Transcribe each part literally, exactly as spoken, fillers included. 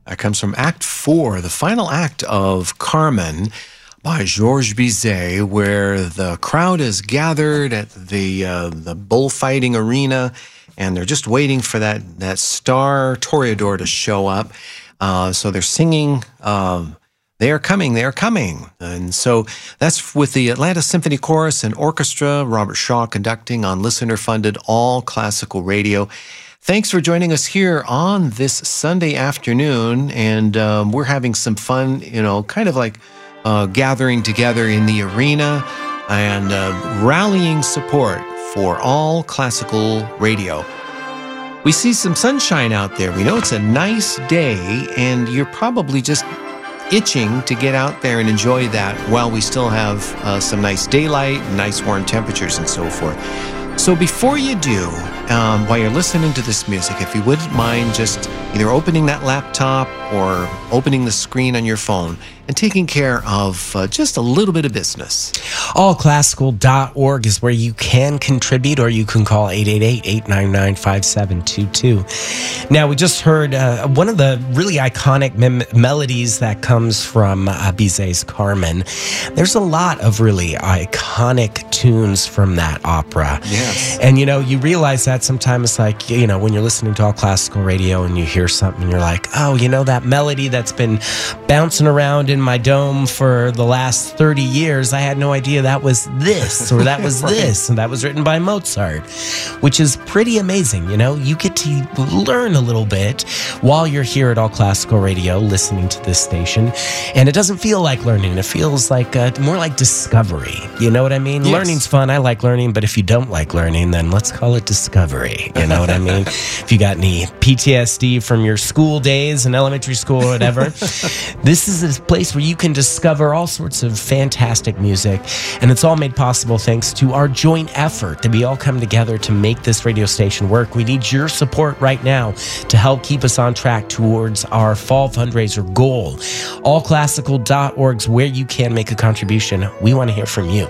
That comes from Act Four, the final act of Carmen by Georges Bizet, where the crowd is gathered at the uh, the bullfighting arena, and they're just waiting for that that star toreador to show up. Uh, so they're singing, uh, "They are coming, they are coming," and so that's with the Atlanta Symphony Chorus and Orchestra. Robert Shaw conducting on listener-funded all classical radio. Thanks for joining us here on this Sunday afternoon, and um, we're having some fun, you know, kind of like uh, gathering together in the arena and uh, rallying support for all classical radio. We see some sunshine out there. We know it's a nice day, and you're probably just itching to get out there and enjoy that while we still have uh, some nice daylight, nice warm temperatures, and so forth. So before you do, um, while you're listening to this music, if you wouldn't mind just either opening that laptop or opening the screen on your phone and taking care of uh, just a little bit of business. all classical dot org is where you can contribute, or you can call eight eight eight, eight nine nine, five seven two two. Now, we just heard uh, one of the really iconic mem- melodies that comes from uh, Bizet's Carmen. There's a lot of really iconic tunes from that opera. Yes. And, you know, you realize that sometimes, like, you know, when you're listening to all classical radio and you hear something and you're like, oh, you know, that melody that's been bouncing around in my dome for the last thirty years, I had no idea that was this, or that was right. this, and that was written by Mozart, which is pretty amazing. You know, you get to learn a little bit while you're here at All Classical Radio listening to this station, and it doesn't feel like learning. It feels like uh, more like discovery. You know what I mean? Yes. Learning's fun. I like learning, but if you don't like learning, then let's call it discovery. You know what I mean? If you got any P T S D from your school days in elementary school or whatever, this is a place where you can discover all sorts of fantastic music, and it's all made possible thanks to our joint effort that we all come together to make this radio station work. We need your support right now to help keep us on track towards our fall fundraiser goal. all classical dot org's where you can make a contribution. We want to hear from you.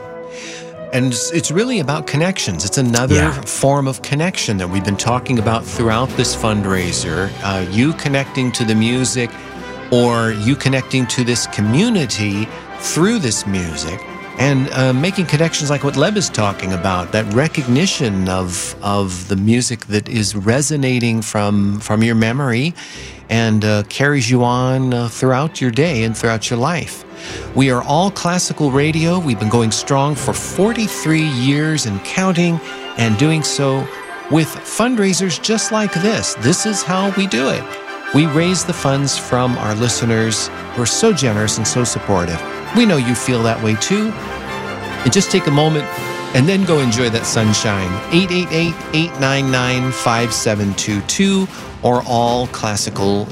And it's, it's really about connections. It's another Yeah. form of connection that we've been talking about throughout this fundraiser. Uh, you connecting to the music, or you connecting to this community through this music, and uh, making connections like what Leb is talking about, that recognition of of the music that is resonating from, from your memory and uh, carries you on uh, throughout your day and throughout your life. We are All Classical Radio. We've been going strong for forty-three years and counting, and doing so with fundraisers just like this. This is how we do it. We raise the funds from our listeners who are so generous and so supportive. We know you feel that way too. And just take a moment and then go enjoy that sunshine. eight eight eight, eight nine nine, five seven two two or all classical